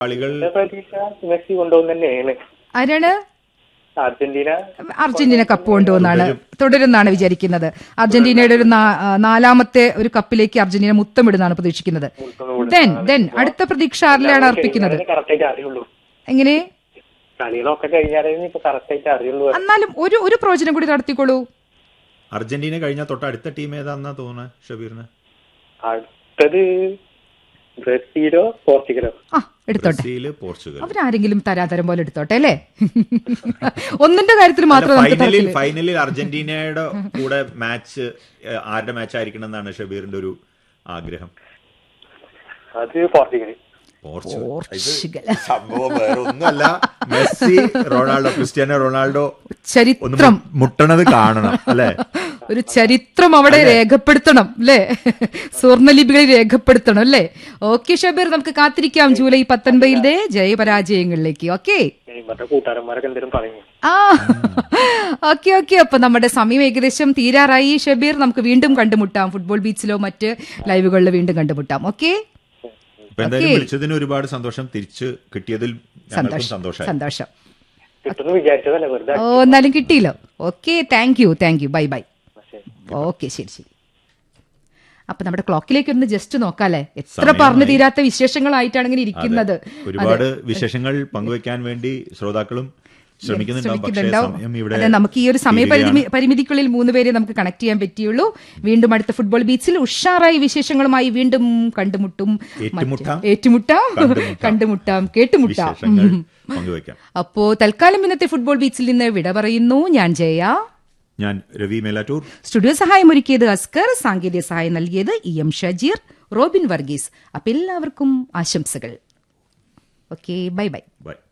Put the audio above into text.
പ്രതീക്ഷ മെസ്സി കൊണ്ടുപോകുന്ന തന്നെയാണ്. ആരാണ്? അർജന്റീന കപ്പ് കൊണ്ടുപോകുന്നാണ് തുടരുന്നാണ് വിചാരിക്കുന്നത്. അർജന്റീനയുടെ ഒരു നാലാമത്തെ ഒരു കപ്പിലേക്ക് അർജന്റീന മുത്തമിടുന്നാണ് പ്രതീക്ഷിക്കുന്നത്. അടുത്ത പ്രതീക്ഷ ആരിലാണ് അർപ്പിക്കുന്നത്? എങ്ങനെ? കളികളൊക്കെ കഴിഞ്ഞാലേ കറക്റ്റ് ആയിട്ട് അറിയുള്ളൂ. എന്നാലും ഒരു പ്രവചനം കൂടി നടത്തിക്കോളൂ. അർജന്റീന കഴിഞ്ഞ തൊട്ട് അടുത്ത ടീം ഏതാന്നാ തോന്നുന്നത് ഷബീറിന്? അടുത്തത് ബ്രസീലോ പോർച്ചുഗലോ? എടുത്തോട്ടെ, പോർച്ചുഗൽ. അവരാരെങ്കിലും തരാതരം പോലെ എടുത്തോട്ടെ അല്ലേ? ഒന്നിന്റെ കാര്യത്തിൽ മാത്രം ഫൈനലിൽ അർജന്റീനയുടെ കൂടെ മാച്ച് ആരുടെ മാച്ച് ആയിരിക്കണം എന്നാണ് ഷബീറിന്റെ ഒരു ആഗ്രഹം? അത് പോർച്ചുഗൽ. സംഭവം വേറെ ഒന്നുമല്ല, മെസ്സി റൊണാൾഡോ, ക്രിസ്ത്യാനോ റൊണാൾഡോ ചരിത്രം മുട്ടണത് കാണണം അല്ലെ? ഒരു ചരിത്രം അവിടെ രേഖപ്പെടുത്തണം അല്ലേ? സ്വർണ്ണലിപികളിൽ രേഖപ്പെടുത്തണം അല്ലേ? ഓക്കെ ഷബീർ, നമുക്ക് കാത്തിരിക്കാം ജൂലൈ 19 ജയപരാജയങ്ങളിലേക്ക്. Okay okay. അപ്പൊ നമ്മുടെ സമയം ഏകദേശം തീരാറായി ഷബീർ. നമുക്ക് വീണ്ടും കണ്ടുമുട്ടാം, ഫുട്ബോൾ ബീച്ചിലോ മറ്റ് ലൈവുകളിലോ വീണ്ടും കണ്ടുമുട്ടാം. ഓക്കെ, വിളിച്ചതിന് ഒരുപാട് സന്തോഷം. തിരിച്ചു കിട്ടിയതിൽ സന്തോഷം. എന്നാലും കിട്ടിയല്ലോ. Okay, thank you. By. Okay, ശരി. അപ്പൊ നമ്മുടെ ക്ലോക്കിലേക്ക് ഒന്ന് ജസ്റ്റ് നോക്കാല്ലേ, എത്ര പറഞ്ഞു തീരാത്ത വിശേഷങ്ങളായിട്ടാണ് ഇങ്ങനെ ഇരിക്കുന്നത്. ഒരുപാട് വിശേഷങ്ങൾ പങ്കുവെക്കാൻ വേണ്ടി ശ്രോതാക്കളും ശ്രമിക്കുന്നുണ്ടാവും. അതെ, നമുക്ക് ഈ ഒരു സമയ പരിമിതിക്കുള്ളിൽ 3 പേരെ നമുക്ക് കണക്ട് ചെയ്യാൻ പറ്റിയുള്ളൂ. വീണ്ടും അടുത്ത ഫുട്ബോൾ ബീച്ചിൽ ഉഷാറായി വിശേഷങ്ങളുമായി വീണ്ടും കേട്ടുമുട്ടാം. അപ്പോ തൽക്കാലം ഇന്നത്തെ ഫുട്ബോൾ ബീച്ചിൽ നിന്ന് വിട പറയുന്നു. ഞാൻ ജയ, ഞാൻ രവി മേലാറ്റൂർ. സ്റ്റുഡിയോ സഹായം ഒരുക്കിയത് അസ്കർ, സാങ്കേതിക സഹായം നൽകിയത് EM ഷജീർ, റോബിൻ വർഗീസ്. അപ്പൊ എല്ലാവർക്കും ആശംസകൾ. Okay, by.